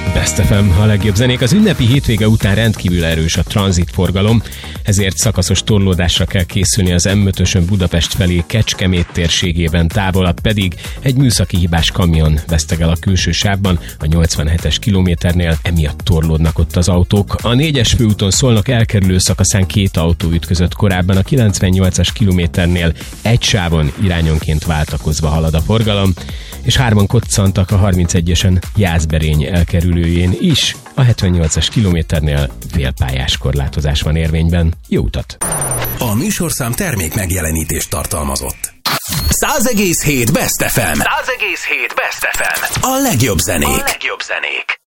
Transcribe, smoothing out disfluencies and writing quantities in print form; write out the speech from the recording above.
Best FM, a legjobb zenék. Az ünnepi hétvége után rendkívül erős a tranzitforgalom, ezért szakaszos torlódásra kell készülni az M5-ösön Budapest felé, Kecskemét térségében, távolabb pedig egy műszaki hibás kamion vesztegel a külső sávban, a 87-es kilométernél, emiatt torlódnak ott az autók. A 4-es főúton Szolnok elkerülő szakaszán 2 autó ütközött korábban, a 98-as kilométernél egy sávon irányonként váltakozva halad a forgalom, és 3-an koccantak a 31-esen Jászberény elkerülőjén is. A 78-as kilométernél félpályás korlátozás van érvényben. Jó utat! A műsorszám termék megjelenítést tartalmazott. 100,7 Best FM. 100,7 Best FM. A legjobb zenék.